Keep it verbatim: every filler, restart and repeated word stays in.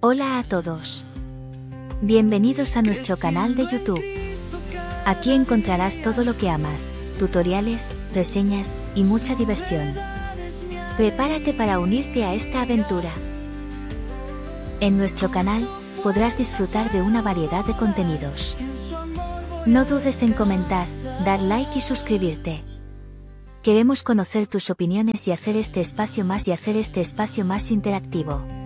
Hola a todos. Bienvenidos a nuestro canal de YouTube. Aquí encontrarás todo lo que amas, tutoriales, reseñas y mucha diversión. Prepárate para unirte a esta aventura. En nuestro canal podrás disfrutar de una variedad de contenidos. No dudes en comentar, dar like y suscribirte. Queremos conocer tus opiniones y hacer este espacio más y hacer este espacio más interactivo.